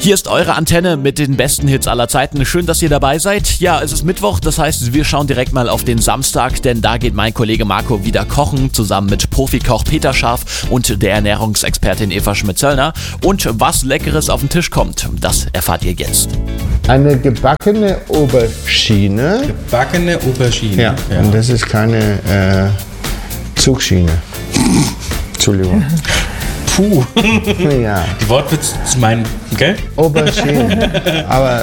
Hier ist eure Antenne mit den besten Hits aller Zeiten. Schön, dass ihr dabei seid. Ja, es ist Mittwoch, das heißt, wir schauen direkt mal auf den Samstag, denn da geht mein Kollege Marco wieder kochen, zusammen mit Profikoch Peter Scharf und der Ernährungsexpertin Eva Schmidt-Zöllner. Und was Leckeres auf den Tisch kommt, das erfahrt ihr jetzt. Eine gebackene Aubergine. Gebackene Aubergine. Ja, und das ist keine Zugschiene. Entschuldigung. Puh. Ja. Die Wortwitz ist mein, gell? Aubergine. Aber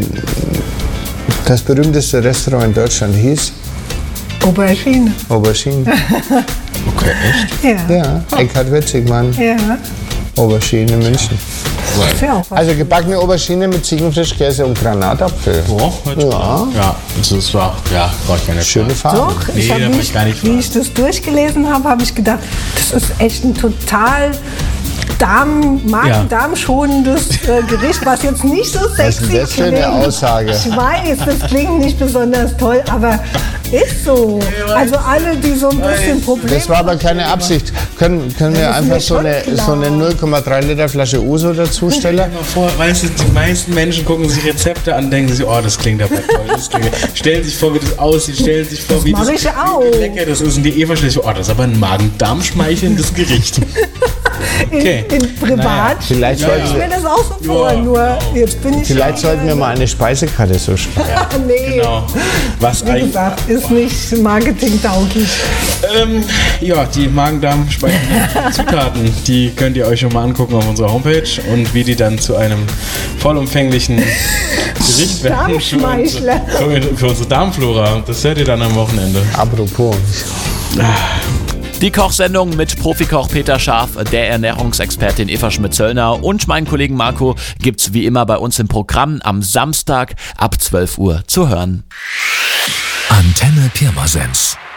das berühmteste Restaurant in Deutschland hieß? Aubergine. Aubergine. Okay, echt? Ja. Ja, Eckhard Witzigmann. Ja. Aubergine München. Ist ja auch was. Also gebackene Aubergine mit Ziegenfrischkäse und Granatapfel. Oh, ja, das war, brauche ich gar nicht. Schöne Farbe. Doch, Nee, ich da hab war ich gar nicht wie ich das durchgelesen habe, habe ich gedacht, das ist echt ein total magen-darm-schonendes Gericht, was jetzt nicht so sexy Was ist das für eine klingt. Aussage? Ich weiß, das klingt nicht besonders toll, aber ist so. Also alle, die so ein bisschen Probleme Das war aber keine Absicht. Können wir ist einfach mir so eine schon klar. 0,3 Liter Flasche Uso dazustellen? Stell dir mal vor, weißt du, die meisten Menschen gucken sich Rezepte an, denken sich, oh, das klingt aber toll. Stellen sich vor, wie das aussieht, stellen sich vor, wie mach ich auch. wie lecker das ist. Und die Eva stellt sich vor, oh, das ist aber ein magen-darm-schmeichelndes Gericht. Okay. in privat Vielleicht stelle ich mir das auch so vor, nur jetzt bin ich Vielleicht sollten wir mal eine Speisekarte so schreiben. nee, Genau. Was wie eigentlich. gesagt, ist nicht marketingtauglich. Ja, die Magen-Darm-Speisen Zutaten, die könnt ihr euch schon mal angucken auf unserer Homepage und wie die dann zu einem vollumfänglichen Gericht werden Darmschmeichler. für unsere Darmflora. Das hört ihr dann am Wochenende. Apropos. Die Kochsendung mit Profikoch Peter Scharf, der Ernährungsexpertin Eva Schmidt-Zöllner und meinen Kollegen Marco gibt's wie immer bei uns im Programm am Samstag ab 12 Uhr zu hören. Antenne Pirmasens.